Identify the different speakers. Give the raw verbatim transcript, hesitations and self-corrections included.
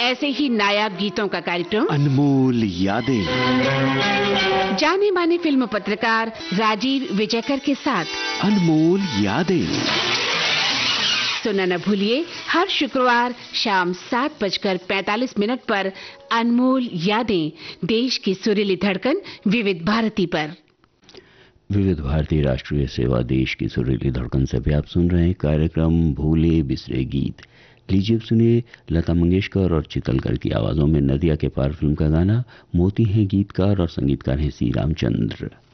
Speaker 1: ऐसे ही नायाब गीतों का कार्यक्रम
Speaker 2: अनमोल यादें,
Speaker 1: जाने माने फिल्म पत्रकार राजीव विजयकर के साथ
Speaker 2: अनमोल यादें।
Speaker 1: सुनना न भूलिए हर शुक्रवार शाम सात बजकर पैंतालीस मिनट पर अनमोल यादें, देश की सुरीली धड़कन विविध भारती पर।
Speaker 3: विविध भारती राष्ट्रीय सेवा, देश की सुरीली धड़कन से भी आप सुन रहे हैं कार्यक्रम भूले बिसरे गीत। लीजिए सुनिए लता मंगेशकर और चितलकर की आवाजों में नदिया के पार फिल्म का गाना। मोती हैं गीतकार और संगीतकार हैं सी रामचंद्र।